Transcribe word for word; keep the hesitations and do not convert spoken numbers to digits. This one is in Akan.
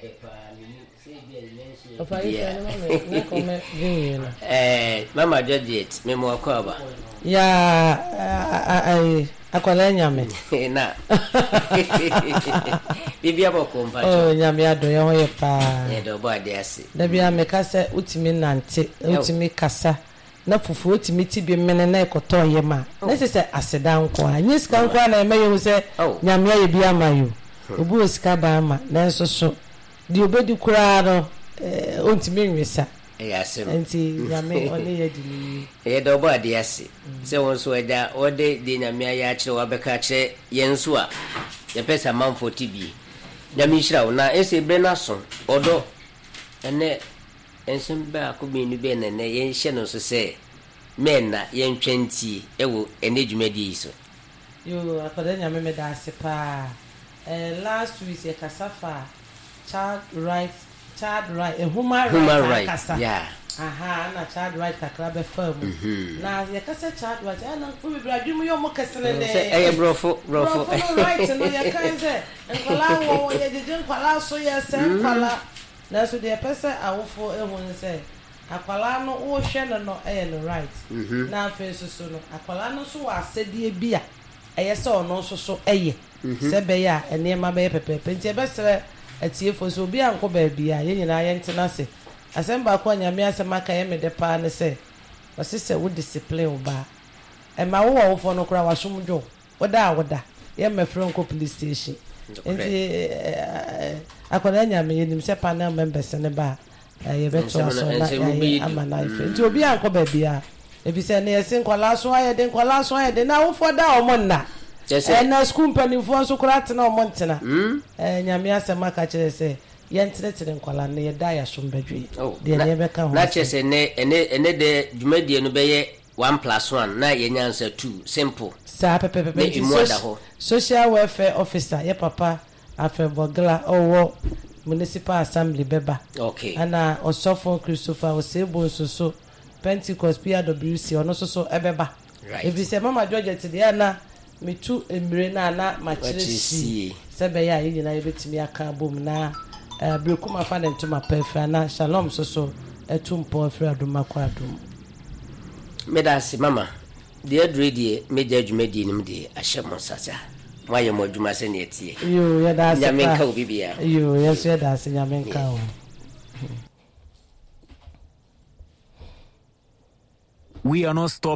Eh, Mama Georgette, me mo akwaba. Ya ai akwala nyame. Na. Bibia boko mpa. Oh, nyame ado ye ho ye pa. Eh, do bo ade ase. Da bia me kasa utimi nante, utimi kasa. Na fufu utimi ti bi mene na ekoto ye ma. Na se se aseda nko a. Nyi sika nko na eme ye se nyame ye bia mayo. Obu osika ba ama na nso so. Di obedi kura no eh ontimi nwesa. Eh asem. Enti nyame ole ye di ni. Eh do bo ade ase. Se won so eja ode di nyame ya kire wa beka kire yenso a. Ye pesa manfo tibi. Nyame hira na ese bre na so odo ene ensem ba akobi ni be na ne yen hye no so se men na yen twenty ewo ene dwumadi so. Yo akoda nyame me da ase pa. Eh last week e kasafa child rights child right a human, human right rights yeah aha na child right kakra be fam na ye kasa child right na fu bi adwum yo mo kesene de eh brofo brofo right no ye kan se nkwala wo ye jeje nkwala so ye se nkwala na so de pese awofo ehun se akwala no wo hwe no no eh no right na afa so so no akwala no so wa asedie bia eye se ono so so eye se be ya ene ma be pepepe nti e be se atiefo so obi anko ba bia ye nyina ye ntena se asemba kwa nyame asema ka ye mede pa ne se wasese wo discipline wo ba e ma wo wo fo no kura wasomdwo woda woda ye mefro nko police station enti akoda nyame ye nim se panel members ne ba ye beto aso na ye amana ife enti obi anko ba bia e bi se ne ye sin kwala so aye de kwala so aye de na wo fo da o monna eh na school panimfo so kura tena o montena eh nyame asema ka kire se ye ntenetere nkwala ne ye da ya so mbadwe de ne be ka ho na chese ne ene ene de dwumadie no be ye one plus one na ye nyansa two simple sa pepe pepe social welfare officer ye papa afebogla owo municipal assembly beba okay ana osofo Christopher Osebo so Pentecost P W C ono so so ebeba right if you say Mama Georgette de ana metu emire na na machiresi sebe ya yi na yebetimi aka bom na brekum afa den to ma perfect na shalom so so etumpo afra aduma kwa adum medasi mama de adredi meja dwumadi nim de ahyemo sasa waye mo dwuma se ne etie yo ya da nya menka obi bia yo yeso ya da se nya menka o. We are not stopping.